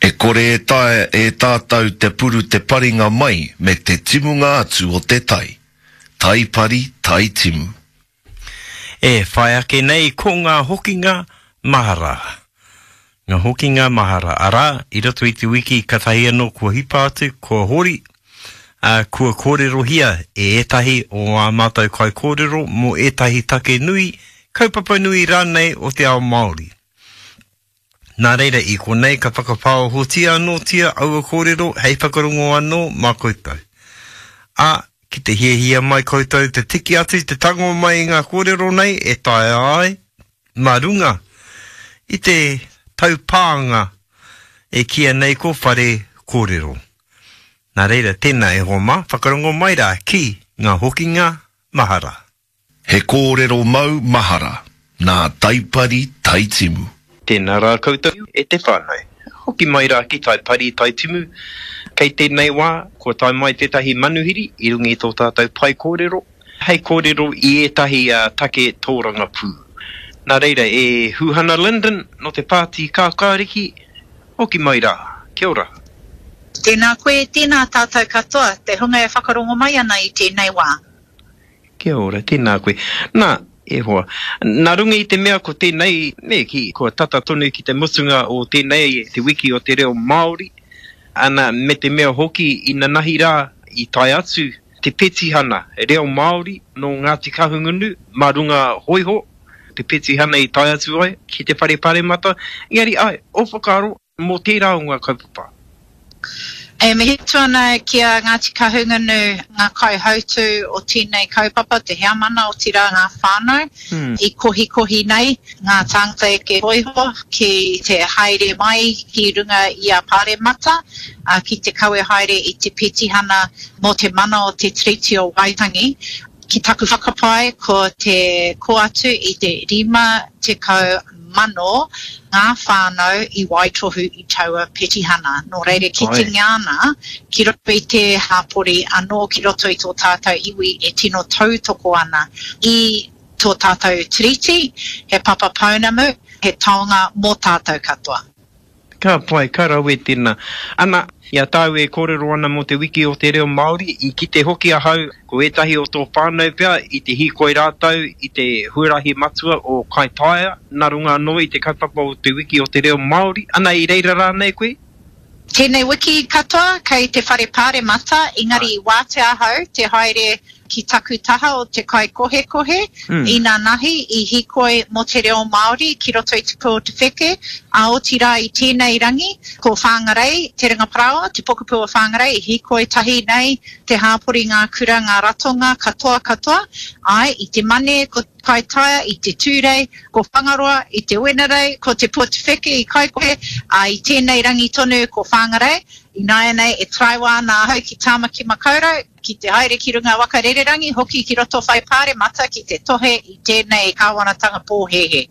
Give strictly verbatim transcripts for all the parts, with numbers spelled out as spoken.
He kore e tae e tātau te puru te paringa mai me te timunga atu o te tai. Tai pari, tai timu. E whai ake nei ko ngā hokinga mahara. Ngā hokinga mahara. Ara, i roto i te wiki katahi anō kua hipa atu, kua hori, uh, kua kōrero hia e etahi o a mātou kai kōrero mo etahi take nui, kaupapa nui rānei o te ao Māori. Nā reira i konei ka whakapao hotia anō tia aua kōrero, hei whakarongo anō mā koutou. A, ki te hiehia mai koutou, te tiki atu, te tango mai ngā kōrero nei, e tae ai, mā runga, i te taupāanga e kia nei ko whare kōrero. Nā reira, tēnā e homa, whakarongo mai rā ki ngā hokinga mahara. He kōrero mau mahara, nā taipari taitimu. Tēnā rā koutou e te whānau. Hoki mai rā ki taipari taitimu. Kei tēnei wā, kua tai mai tētahi manuhiri, i rungi tō tātou pai kōrero. Hei kōrero i etahi uh, take tōranga pū. Nā reira, e Huhana Linden no te pāti kākāriki. Hoki mai rā, kia ora. Tēnā koe, tēnā tātou katoa, te hunga e whakarongo mai ana i tēnei wā. Kia ora, tēnā koe. Nā, e hoa. Nā runga i te mea ko tēnei, me ki, kua tata tonu ki te musunga o tēnei, te wiki o te reo Māori. Ana me te mea hoki i na nahi rā i tai atu, te petihana, reo Māori, no Ngāti Kahungunu, mā runga hoiho, te petihana i tai atu ai, ki te whare pare mata, ngari ai, o whakaro, mō tērā o ngā kaupapa. E mihi tuana kia Ngāti Kahungunu ngā kaihautu o tēnei kaupapa, te heamana o tira ngā whānau, hmm. i kohi kohi nei, ngā tāngata e ke hoiho, ki te haere mai ki runga i a pare mata, uh, ki te kawe haere i te petihana mō te mana o te treaty o Waitangi, ki taku whakapai ko te ko atu i te rima te kau mano ngā whānau i Waitohu i taua petihana. Nō reire ki te ngāna, ki roto i te hāpori anō ki roto i tō tātou iwi e tino tautoko ana i tō tātou treaty, he papa paunamu, he taonga mō tātou katoa. Ka pai, ka rau e tēnā. Ana, ia tāu e kōrero ana mo te wiki o te reo Māori, i ki te hoki a hau, ko etahi o tō whānau pia, i te hikoi rātau, i te huarahi matua o Kai Taia, nā runga anō i te kaupapa o te wiki o te reo Māori. Ana, i reira rānei koe? Tēnei wiki katoa, kei te whare pāre mata, ingari i wāte ahau, te haere ki taku taha o te kai kohe kohe, mm. i nā nahi i hikoi mo te reo Māori, ki roto i te pō te wheke, a o tira i tēnei rangi, ko whāngarei, te ringa parawa, te pokapū o whāngarei, i hikoi tahi nei, te hāpori ngā kura, ngā ratonga, katoa katoa, ai, i te mane, ko Kai Taia, i te tūrei, ko whangaroa, i te wenarei, ko te pō te wheke, i kai kohe, a i tēnei rangi tonu, ko whāngarei, i nāia nei e traiwa nā hau ki tāmaki makaurau, ki te haere ki runga wakarererangi, hoki ki roto whai pāre mata ki te tohe i tēnei kāwanatanga pōhehe.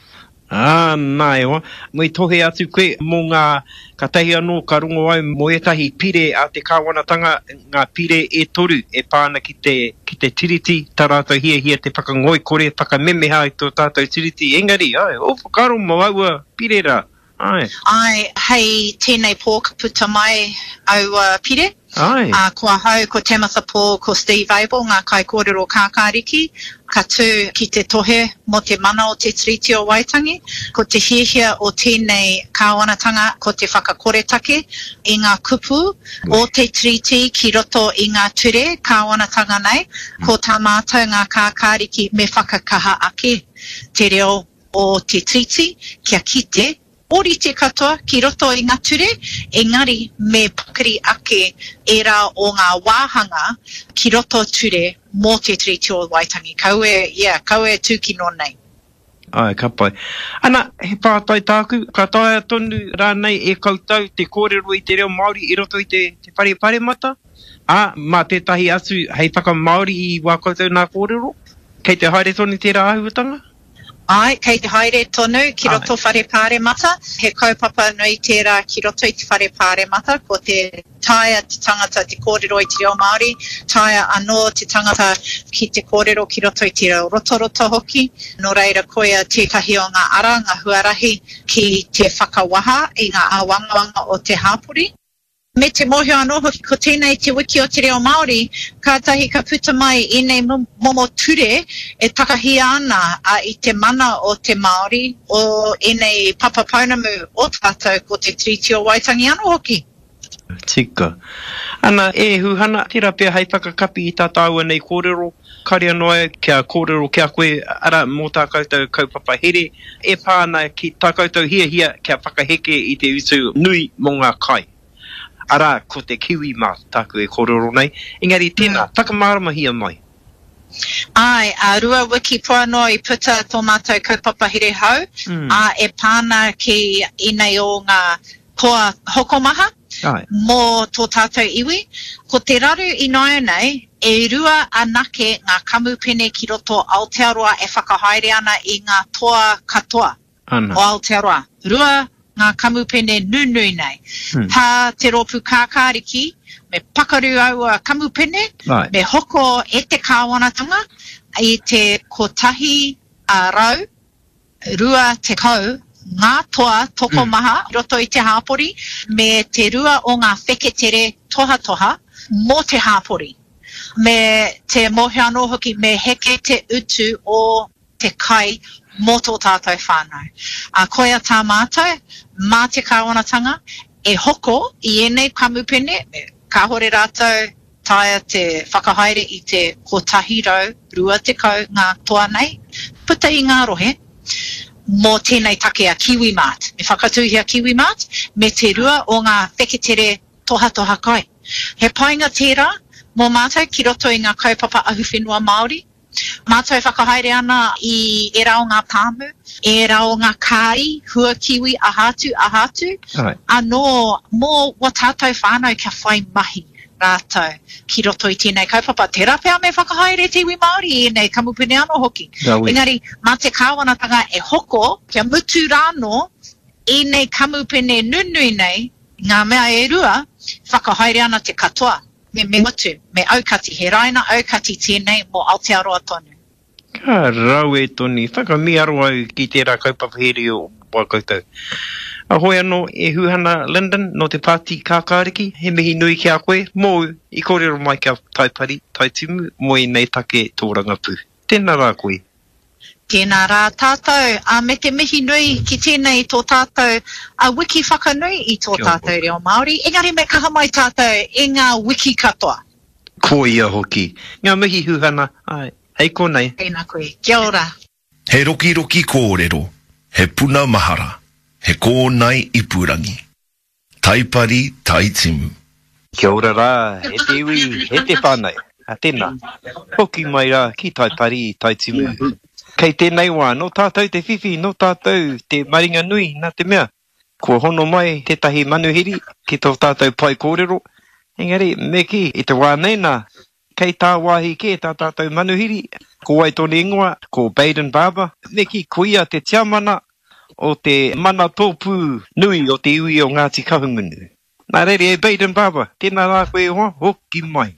Ah, nā ewa. Mo i tohe atu koe mō ngā katahi anō ka rungo au mo etahi pire a te kāwanatanga, ngā pire e toru e pāna ki te, ki te tiriti, tā rātou hia hia te whakangoi kore, whakamemeha i tō tātou tiriti. Engari, ai, o whakaro mo aua pire rā. Ai. Ai, hei tēnei pō ka puta mai au uh, pire. Ai. Uh, kua hau, ko Tematha Paul, ko Steve Abel, ngā kai kōrero kākāriki, ka tū ki te tohe mo te mana o te treaty o Waitangi, ko te hiehia o tēnei kāwanatanga, ko te whakakoretake i ngā kupu o te treaty ki roto i ngā ture kāwanatanga nei, ko tā mātou ngā kākāriki me whakakaha ake te reo o te treaty, kia kite, ori te katoa ki roto i ngā ture, engari me pakari ake e rā o ngā wāhanga ki roto ture mō te treaty o Waitangi. Kau e, yeah, kau e tūkino nei. Ai, ka pai. Ana, he pātai tāku, ka taia tonu rānei e kautau te kōrero i te reo Māori i roto i te, te pare pare mata. A, mā tētahi atu, hei whaka Māori i wā kautau nā kōrero, kei te haere tonu te rā ahutanga. Ai, kei te haere tonu, ki roto whare pāre mata. He kaupapa nui tērā ki roto i te whare pāre mata, ko te taia te tangata te kōrero i te reo Māori, taia anō te tangata ki te kōrero ki roto i te reo roto roto hoki. No reira koia tētahi o ngā ara, ngā huarahi ki te whakawaha i ngā awangawanga o te hāpuri. Me te mohio anō hoki ko tēnei te wiki o te reo Māori, kātahi ka puta mai i nei momo ture e takahi ana a i te mana o te Māori o i nei papa paunamu o tātou ko te Tiriti o Waitangi anō hoki. Tika. Ana e huhana, tira pia hei whakakapi i tā tāua nei kōrero, kari anoa kia kōrero kia koe ara mō tā koutou kaupapa here, e pāna ki tā koutou hia hia kia whakaheke i te utu nui mō ngā kai. Ara, ko te kiwi mā tāku e kōrero nei. Engari, tēnā, mm. takamārama hia mai. Ai, a rua wiki poa no i puta tō mātou kaupapa here hau, mm. a e pāna ki i nei o ngā koa hokomaha, Ai. Mō tō tātou iwi. Ko te raru i noia nei, e rua anake ngā kamupene ki roto Aotearoa e whakahaere ana i ngā toa katoa ana. O Aotearoa. Rua ngā kamupene nunui nei. Hmm. Tā te ropu kākāriki, me pakaru au a kamupene, right. me hoko e te kāwanatanga, i te kotahi a rau, rua te kau, ngā toa toko mm. maha, roto i te hāpori, me te rua o ngā wheketere toha toha, mō te hāpori. Me te mohi anō hoki, me heke te utu o te kai, mō tō tātou whānau. A koia tā mātou, mā te kāwanatanga, e hoko i enei kamupene, ka hore rātou taia te whakahaere i te kotahi rau, rua te kau ngā toa nei, puta i ngā rohe, mō tēnei take a Kiwi Mart. Me whakatuhia Kiwi Mart, me te rua o ngā wheketere toha toha kai. He painga tērā, mō mātou ki roto i ngā kaupapa ahuwhenua Māori, mātou whakahaere ana i e rao ngā pāmu, e rao ngā kāi, hua kiwi, ahatu, ahatu. Right. Anō, mō wa tātou whānau kia whai mahi rātou ki roto i tēnei kaupapa. Tērā pēr me whakahaere te iwi Māori i nei kamupene anō hoki. Raui. Engari, mā te kāwanatanga e hoko, kia mutu rāno i nei kamupene nunui nei, ngā mea e rua, whakahaere ana te katoa. Me, me mutu, me aukati, he raina aukati tēnei mō Aotearoa tonu. Ka rau e toni, whakami aro au ki tērā kaupapa here o wakoutou. A hoi anō e huhana Lyndon no te pāti kākāriki, he mihi nui ki a koe, mō i kōrero mai kia taipari, taitimu, mō i nei take tō rangapū. Tēnā rā koe. Tēnā rā tātou, a me te mihi nui ki tēnei tō tātou, a wiki whakanui i tō tātou reo Māori, engari me kaha mai tātou e ngā wiki katoa. Ko ia hoki. Ngā mihi huhana, ai, hei konei. Tēnā koe, kia ora. He roki roki kōrero, he puna mahara, he kōnai ipurangi. Taipari taitimu. Kia ora rā, he te iwi, he te whānau, a tēnā. Hoki mai rā, ki taipari taitimu. Kei tēnei wā, no tātou te whiwhi, no tātou te maringa nui, nā te mea. Kua hono mai tētahi manuhiri, ki tō tātou pai kōrero. Engari, me ki, i te wā nēnā, kei tā wāhi ke tā tātou manuhiri, ko ai tōne ingoa, ko Baden Barber, me ki kuia te tiamana o te mana tōpū nui o te iwi o Ngāti Kahungunu. Nā reire e Baden Barber, tēnā rā koe hoa, hoki mai.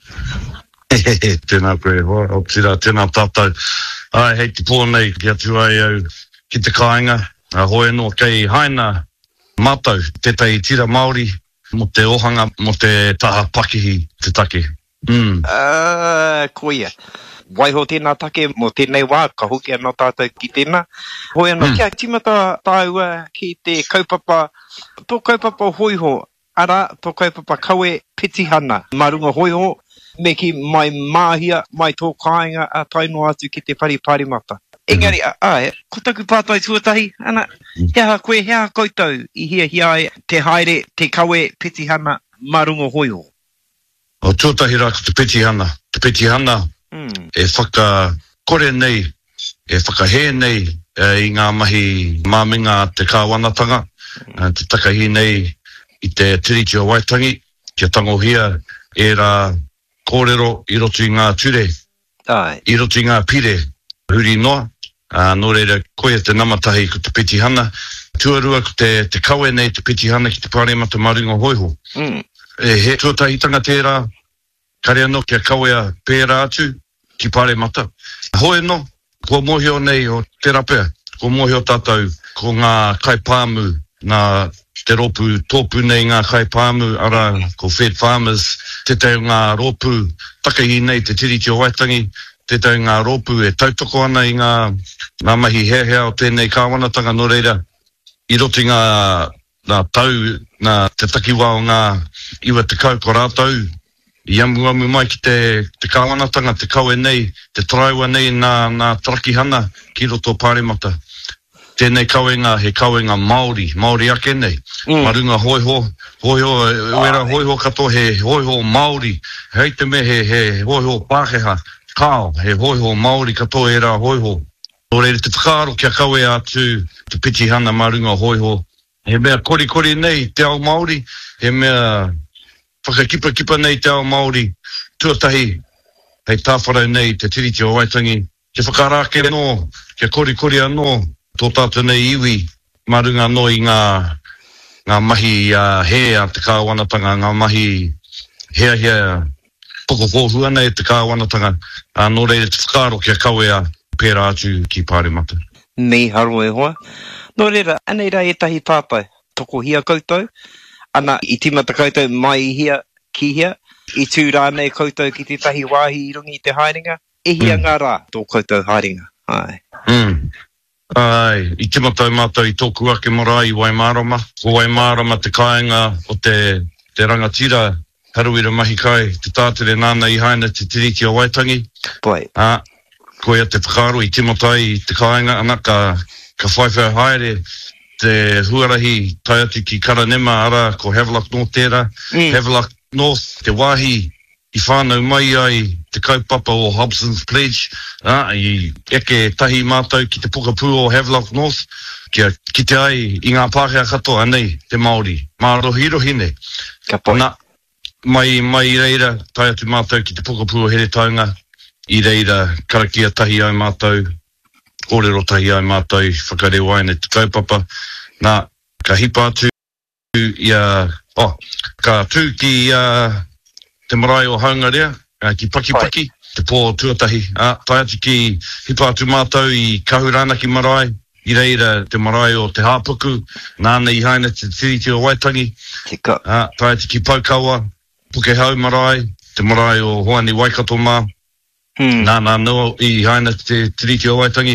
Tēnā koe hoa, o tira, tēnā tātou. Ai, hei te pōnei, kia tu ai au ki te kāinga, a hoi no kei haina mātou, tētai tira Māori, mo te ohanga, mo te taha pakihi, te take. Mm. Uh, koia. Waiho tēnā take, mo tēnei wā, ka hoki anō tātou ki tēnā. Hoi anō, mm. kia timata tāua ki te kaupapa, tō kaupapa hoiho, ara, tō kaupapa kaue pitihana, marunga hoiho, me ki mai māhia, mai tō kāinga a taino atu ki te pari pari mata. Engari, a, a, ko taku pātai tuatahi, ana, hea koe, hea koutou, i hia hia te haere, te kaue, pitihana, marunga hoiho. O tuatahi rā ko te pitihana. Te pitihana mm. e whaka kore nei, e whakahe nei e, i ngā mahi māminga te kāwanatanga, mm. te takahi nei i te Tiriti o Waitangi, kia tangohia e rā kōrero i roto i ngā ture, Ai. I roto i ngā pire, huri noa, Uh, nō reira, koia te namatahi ko te Petihana. Tuarua ko te, te kawe nei te Petihana ki te Pāremata Marunga Hoiho. Mm. E he tuatahitanga tērā, kare anō kia kawea pērā atu ki Pāremata. Hoi no, ko mohio nei o te rapea, ko mohio tātou, ko ngā kaipāmu, nā te ropu tōpu nei ngā kaipāmu, ara ko Fed Farmers, te tau ngā ropu, takahi nei te tiriti o Waitangi, te tau ngā ropu e tautoko ana i ngā, ngā mahi hea hea o tēnei kāwanatanga no reira, i roti ngā, ngā tau, ngā te takiwa o ngā iwa te kau ko rātau, i amu amu mai ki te, te kāwanatanga, te kaue nei, te traiwa nei ngā, ngā tarakihana ki roto Pāremata. Tēnei kauenga, he kauenga Māori, Māori ake nei. Mm. Marunga hoiho, hoiho, uera hoiho kato he hoiho Māori. Hei te me he, he hoiho Pākehā, kāo, he hoiho Māori kato e rā hoiho. O reire te whakaaro kia kaue atu, te Petihana Marunga hoiho. He mea kori kori nei te ao Māori, he mea whakakipa kipa nei te ao Māori. Tuatahi, hei tāwharau nei te tiriti o Waitangi. Ke whakarake no, ke kori kori anō. Tō tātou nei iwi, marunga no i ngā, ngā mahi uh, hea te kāwanatanga, ngā mahi hea hea pokopōhua nei te kāwanatanga, uh, nō reire te whakaaro kia kawea pērā atu ki Pāremata. Me haro e hoa. Nō reira, anei rā e tahi pāpai, toko hia koutou, ana i timata koutou mai hia ki hia, i tū rā nei koutou ki te tahi wāhi i rungi i te haerenga, e hia mm. ngā rā tō koutou haerenga. Ai. Mm. Ai, i te matau mātou i tōku ake marae i Waimarama. Ko Waimarama te kāinga o te, te rangatira, haruira mahi kai, te tātere nāna i haina te tiriti o Waitangi. Pai. Ah, ko ia te whakaaro i te matai i te kāinga, ana ka, ka whaiwhau haere, te huarahi tai atu ki Karanema ara, ko Havelock North tērā. Mm. Havelock North, te wāhi, i whānau mai ai te kaupapa o Hobson's Pledge, ah, i eke tahi mātou ki te Pukapu o Havelock North, kia ki te ai i ngā Pākehā katoa nei, te Māori, Mārohirohi nei. Ka pai. Na, mai, mai reira, tai atu mātou ki te Pukapu o Heretaunga, i reira karakia tahi ai mātou, kōrero tahi ai mātou, whakareo ai nei te kaupapa, na, ka hipa atu, ia, oh, ka tū ki, uh, te marae o Haungarea, uh, ki Paki Paki, te pō tuatahi. Uh, tai atu ki hipa atu mātou i Kahuranaki marae, i reira te marae o te Hāpuku, nāna i haina te tiriti o Waitangi. Uh, tai atu ki Paukawa, Pukehau marae, te marae o Hoani Waikato mā, hmm. nāna noa i haina te tiriti o Waitangi.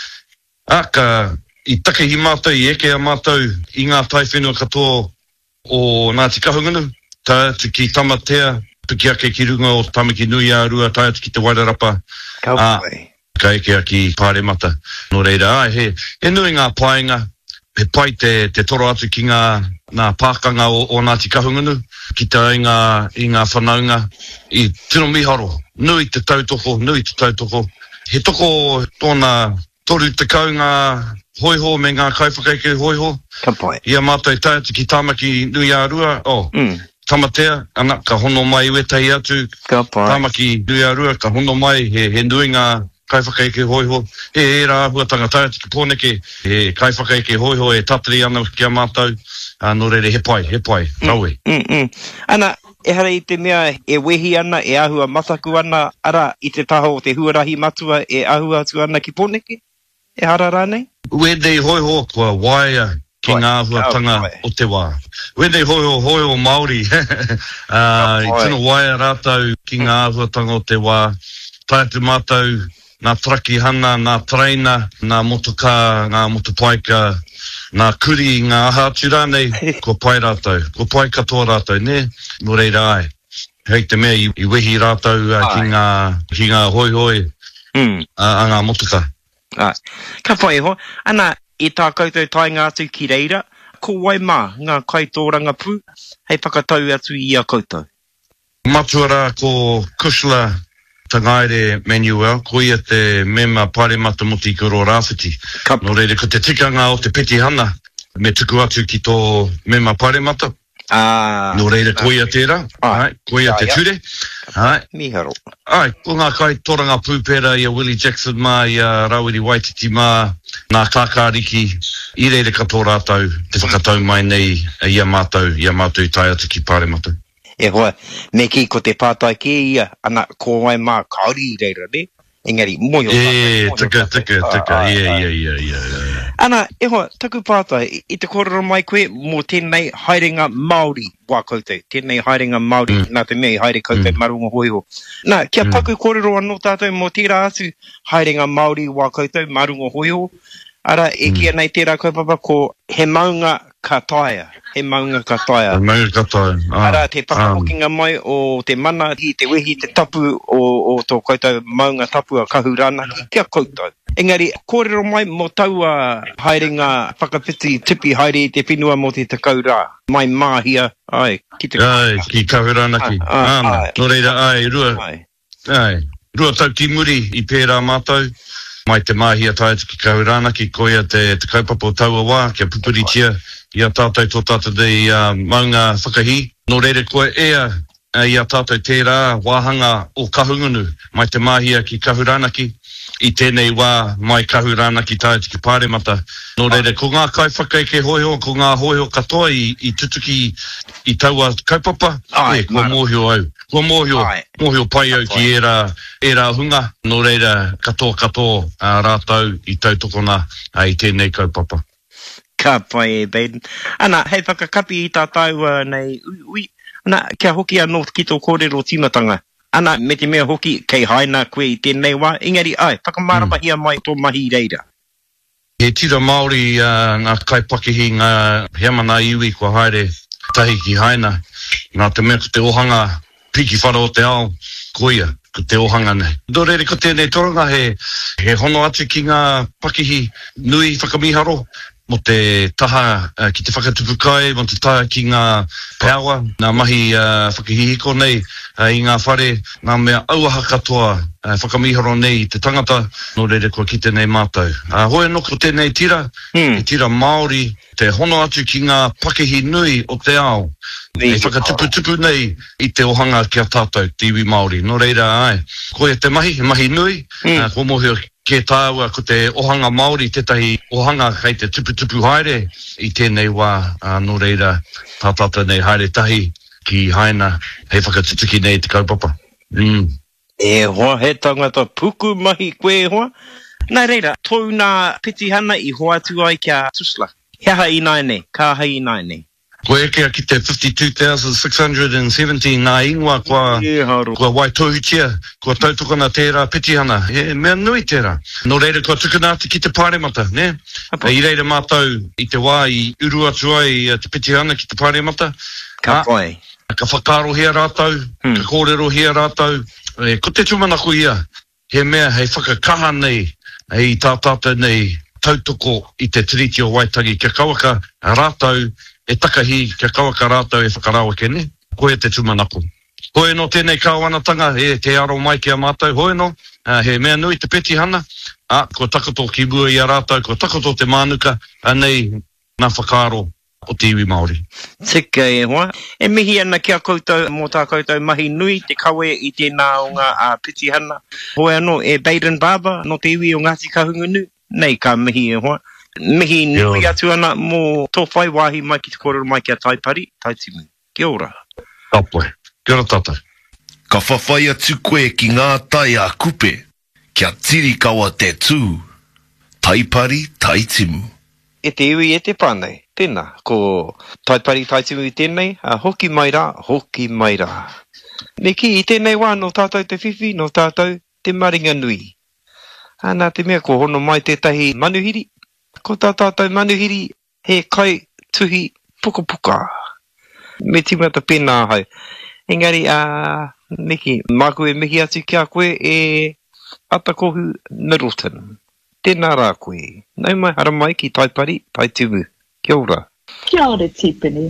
Uh, ka i takehi mātou, i eke a mātou, i ngā tai whenua katoa o Ngāti Kahungunu, tai atu ki Tamatea, Piki ake ki runga o Tamaki Nui a Rua, tai atu ki te Wairarapa. Kaupai. Ka eke a ki Pāremata. Nō reira, ai, he, he nui ngā paenga, he pai te, te toro atu ki ngā, ngā pākanga o, o Ngāti Kahungunu, ki te ai ngā, i ngā whanaunga, i tino miharo, nui te tautoko, nui te tautoko. He toko tōna toru te kau ngā hoiho me ngā kaiwhakaike hoiho. Kaupai. Ia mātou tai atu ki Tamaki Nui a Rua, oh. Mm. Tamatea, ana ka hono mai wetahi atu, Tamaki Nui a Rua, ka hono mai, he, he nui ngā kaiwhakaike hoiho, he e rā huatanga tai atu ki Pōneke, he kaiwhakaike hoiho e tatari ana ki a mātou, uh, no reire he pai, he pai, mm, raue. Mm, mm. Ana, e hara i te mea e wehi ana, e ahua mataku ana, ara i te taho o te huarahi matua e ahua atu ana ki Pōneke, e hara rānei? Wendei hoiho kua waia ki ngā huatanga o te wā. Wendei hoiho hoiho Māori, uh, i tino waia rātau ki ngā huatanga o te wā, tai atu mātou, nā trakihana, nā traina, nā motoka, ngā motopaika, nā kuri, ngā aha atu rānei, ko pai rātau, ko pai katoa rātau, ne? No reira ai. Hei te mea i, i wehi rātau uh, ki ngā, ki ngā hoihoi, mm. uh, a ngā motoka. Ai. Ka pai ho, ana i tā koutou tainga atu ki reira, ko wai mā ngā kaitōranga pū, hei whakatau atu i a koutou. Matua ko Kushla Tangaire Manuel, ko ia te mema Pāremata Moti Kuro Rāwhiti. No reire, ko te tikanga o te Petihana, me tuku atu ki tō mema Pāremata. Ah. No reira koia tērā. Ai, koia te ture. Ai. Miharo. Ai, ko ngā kai toranga pūpera i a Willie Jackson mā, i a Rawiri Waititi mā, nā kākāriki, i reire katoa rātau, te whakatau mai nei, i a mātou, i a mātou i tai atu ki pāre mātou. E hoa, me ki ko te pātai ke ia, ana ko wai mā kauri i reira, ne? Engari, moio e, tika, tika, tika, ia, ia, ia, ia. Ana, e hoa, taku pātai, i te kororo mai koe, mō tēnei haerenga Māori wā koutou, tēnei haerenga Māori, mm. nā te mea i haere koutou mm. marunga hoiho. Nā, kia paku kororo anō tātou mō tērā atu, haerenga Māori wā koutou marunga hoiho, ara, e mm. kia nei tērā kaupapa ko he maunga kataia, he maunga kataia. He maunga kataia. Ah, ara, te whakahokinga mai o te mana, hi te wehi, te tapu o, o tō koutou maunga tapu a kahurana, kia koutou. Engari, kōrero mai mō taua haerenga whakapiti tipi haere i te whenua mō te takau rā. Mai māhia, ai, ki te... Ai, ki kahuranaki. Āna, no reira, ai, rua. Ai. Ai, rua tau ki muri i pērā mātou. Mai te māhia tāia ki kahuranaki, koia te, te kaupapa o taua wā, kia pupuritia, i a tātou tō tātou dei uh, maunga whakahi. No reira koe ea, i a tātou tērā wāhanga o kahungunu, mai te māhia ki kahuranaki. I tēnei wā mai kahuranaki tāia ki Pāremata. No reire, ko ngā kai whakaike hoiho, ko ngā hoiho katoa i, i tutuki i taua kaupapa, e, kua mōhio au. Kua mōhio, mōhio pai au ki era, era hunga. No reire, katoa katoa uh, rātau i tautokona uh, i tēnei kaupapa. Ka pai e, Baden. Ana, hei whakakapi i tātau uh, nei ui ui. Ana, kia hoki anō ki tō kōrero tīmatanga. Ana, me te mea hoki, kei haina koe i tēnei wā, engari, ai, whakamarama mm. ia mai tō mahi reira. He tira Māori uh, ngā kaipakihi, ngā heamana iwi kua haere tahi ki haina. Ngā te mea ko te ohanga piki whara o te ao, koia, ko te ohanga nei. Nō reire ko tēnei toranga he, he hono atu ki ngā pakihi nui whakamiharo. Mo te taha uh, ki te whakatupu kai, mo te taha ki ngā peawa, ngā mahi uh, whakahihiko nei, uh, i ngā whare, ngā mea auaha katoa, uh, whakamiharo nei te tangata, no reire kua ki tēnei mātou. Uh, hoi no ko tēnei tira, hmm. e tira Māori, te hono atu ki ngā pakihi nui o te ao, e whakatupu tupu nei i te ohanga ki a tātou, te iwi Māori. No reira, ai, koe te mahi, mahi nui, hmm. uh, ko mohio ke tāua ko te ohanga Māori, tetahi ohanga kei te tupu tupu haere i tēnei wā, uh, no reira, tātata nei haere tahi ki haina, hei whakatutuki nei te kaupapa. Mm. E hoa, he tangata puku mahi koe hoa. Nā reira, tō nā pitihana i hoa atu ai kia tusla. Hea i nai nei, ka hai i nai nei. Ko eke ki te fifty-two thousand six hundred seventeen nā ingoa kua, kua Waitohutia, kua tautokana tērā pitihana. E, mea nui tērā. No reira kua tukunāti ki te Pāremata, ne? E, I reira mātou i te wā i uru atu ai te pitihana ki te Pāremata. Ka pai. Ka whakaro hea rātau, hmm. ka kōrero hea rātau. E, ko te tumanaku ia, he mea hei whakakaha nei, hei tātātou nei, tautoko i te tiriti o Waitangi, kia kawaka rātau, e takahi kia kawaka rātau e whakarawa kene, koe te tumanaku. Koe no tēnei kāwanatanga, e te aro mai kia mātou, hoi no, uh, he mea nui te pitihana, a, ko takoto ki bua i a rātau, ko takoto te mānuka, anei nā whakaro o te iwi Māori. Tika e hoa. E mihi ana kia koutou, mō tā koutou mahi nui, te kawe i tēnā o ngā uh, pitihana. Hoi anō, e Baden Barber, no te iwi o Ngāti Kahungunu, nei ka mihi e hoa. Mihi nui atu ana mō tō whai wāhi mai ki te kōrero mai kia Taipari, Taitimu. Kia ora. Tapoe. Kia ora tātou. Ka whawhai atu koe ki ngā tai a kupe, kia tiri kawa te tū. Taipari, Taitimu. E te iwi e te pānei, tēnā, ko Taipari, Taitimu i tēnei, a hoki mai rā, hoki mai rā. Me ki i tēnei wā no tātou te whiwhi, no tātou te maringa nui. Ana te mea ko hono mai tētahi manuhiri. Ko tā tātou manuhiri, he kai tuhi puka puka. Me timata pēnā hau. Engari, uh, Miki, māku e mihi atu kia koe e Atakohu Middleton. Tēnā rā koe. Nau mai hara mai ki Taipari, Taitimu. Kia ora. Kia ora, Tipini.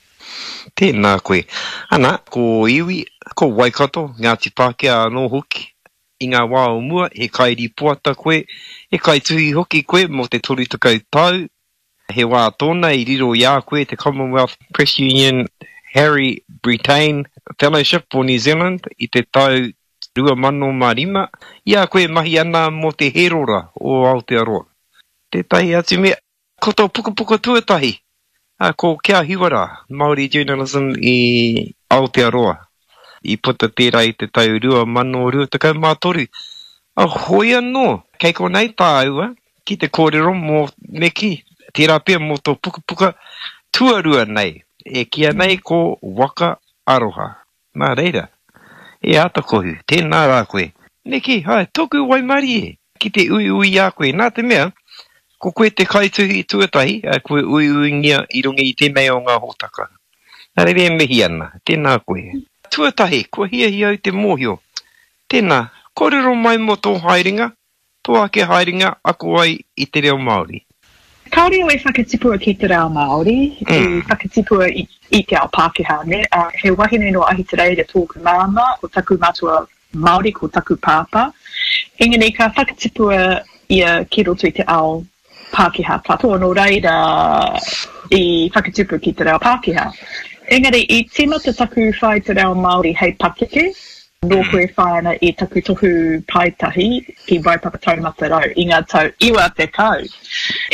Tēnā koe. Ana, ko iwi, ko Waikato, Ngāti Pākehā anō hoki. I ngā wā o mua, he kairi puata koe, he kai tuhi hoki koe mo te toru takau tau. He wā tōna I riro i a koe te Commonwealth Press Union Harry Brittain Fellowship for New Zealand I te tau rua mano mā rima. I a koe mahi ana mo te herora o Aotearoa. Te tahi atu mea, ko tō puka puka tuatahi. A ko kia hiwara, Māori journalism I Aotearoa. I puta tērā I te tau rua mano rua takau mātoru. A hoi anō, kei ko nei tā aua, ki te kōrero mō neki, tērā pia mō tō puka puka tuarua nei. E kia nei ko waka aroha. Nā reira, e ata kohu, tēnā rā koe. Neki, hai, tōku waimari e, ki te ui ui a koe. Nā te mea, ko koe te kaituhi tuatahi, a koe ui ui ngia I runga I te mea o ngā hōtaka. Nā reire e mihi ana, tēnā koe. Tuatahi, ko hia hia I te mōhio. Tēnā, kōrero mai mo tō haeringa, tō ake haeringa ako ai I te reo Māori. Kaore o e whakatipua ki te reo Māori, mm. e whakatipua I, I te ao Pākehā, ne? Uh, he wahine no ahi te reira tōku māma, ko taku mātua Māori, ko taku pāpā. Engane ka whakatipua ia ki roto I te ao Pākehā. Tātoa no reira I whakatipua ki te reo Pākehā. Engare, I tima te taku whai te reo Māori hei Pakeke, no koe whāna I taku tohu paitahi ki Waipapa Taumata Rau, I ngā tau iwa te kau.